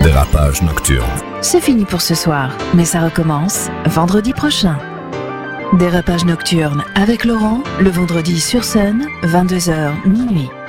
Dérapage nocturne. C'est fini pour ce soir, mais ça recommence vendredi prochain. Dérapage nocturne avec Laurent, le vendredi sur Sun, 22h minuit.